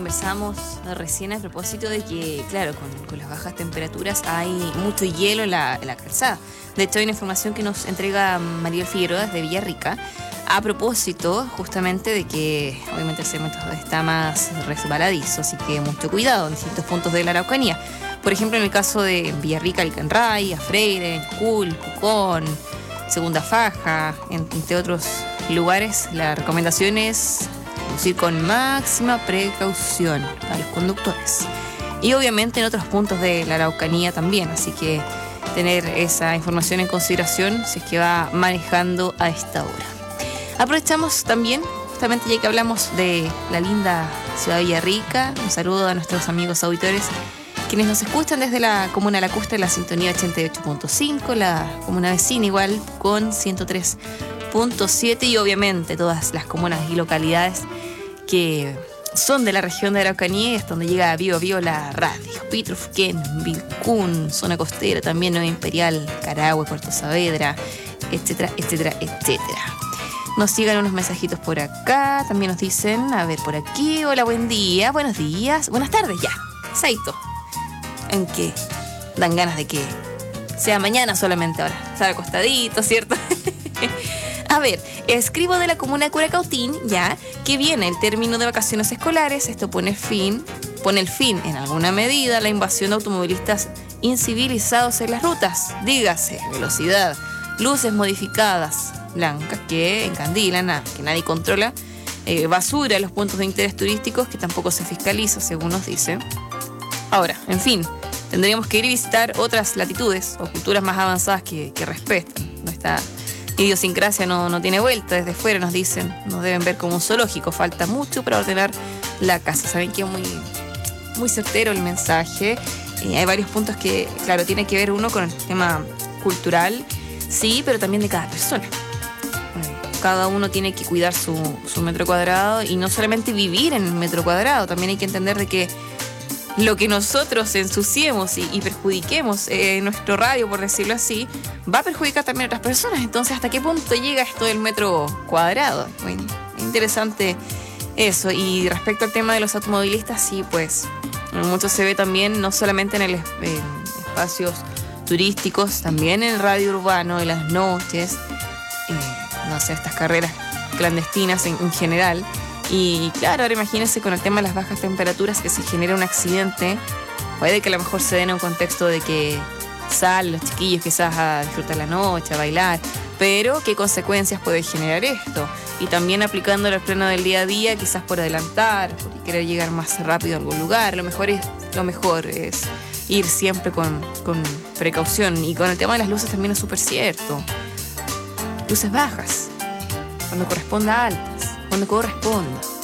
conversamos recién a propósito de que, claro, con las bajas temperaturas hay mucho hielo en la calzada. De hecho, hay una información que nos entrega Mariel Figueroa de Villarrica a propósito justamente de que obviamente el cemento está más resbaladizo, así que mucho cuidado en distintos puntos de la Araucanía. Por ejemplo, en el caso de Villarrica, Licanray, Freire, Cul, Pucón, Segunda Faja, entre otros lugares, la recomendación es conducir con máxima precaución para los conductores. Y obviamente en otros puntos de la Araucanía también, así que tener esa información en consideración si es que va manejando a esta hora. Aprovechamos también, justamente ya que hablamos de la linda ciudad de Villarrica, un saludo a nuestros amigos auditores quienes nos escuchan desde la comuna Lacustre en la sintonía 88.5, la comuna vecina igual con 103.7 y obviamente todas las comunas y localidades que son de la región de Araucanía, es donde llega Bio Bio la radio. Pitrufquén, Vilcún, zona costera, también Nueva Imperial, Carahue, Puerto Saavedra, etcétera, etcétera, etcétera. Nos llegan unos mensajitos por acá, también nos dicen, a ver, por aquí, hola, buen día, buenos días, buenas tardes, ya, Saito. En que dan ganas de que sea mañana solamente ahora, estar acostadito, ¿cierto? A ver, escribo de la comuna de Curacautín, ya, que viene el término de vacaciones escolares. Esto pone el fin en alguna medida a la invasión de automovilistas incivilizados en las rutas. Dígase, velocidad, luces modificadas, blancas, que encandilan, que nadie controla, basura en los puntos de interés turísticos que tampoco se fiscaliza, según nos dicen. Ahora, en fin, tendríamos que ir a visitar otras latitudes o culturas más avanzadas que respetan. Nuestra idiosincrasia no tiene vuelta. Desde fuera nos dicen, nos deben ver como un zoológico. Falta mucho para ordenar la casa. Saben que es muy certero el mensaje. Hay varios puntos que, claro, tiene que ver uno con el tema cultural, sí, pero también de cada persona. Cada uno tiene que cuidar su metro cuadrado y no solamente vivir en el metro cuadrado. También hay que entender de que lo que nosotros ensuciemos y perjudiquemos nuestro radio, por decirlo así, va a perjudicar también a otras personas. Entonces, ¿hasta qué punto llega esto del metro cuadrado? Muy interesante eso. Y respecto al tema de los automovilistas, sí, pues mucho se ve también, no solamente en espacios turísticos, también en el radio urbano, en las noches, no sé, estas carreras clandestinas en general. Y claro, ahora imagínense con el tema de las bajas temperaturas que se genera un accidente. Puede que a lo mejor se dé en un contexto de que salen los chiquillos quizás a disfrutar la noche, a bailar, pero ¿qué consecuencias puede generar esto? Y también aplicándolo al plano del día a día, quizás por adelantar, por querer llegar más rápido a algún lugar. Lo mejor es ir siempre con precaución. Y con el tema de las luces también es súper cierto. Luces bajas, cuando corresponda altas, cuando corresponda.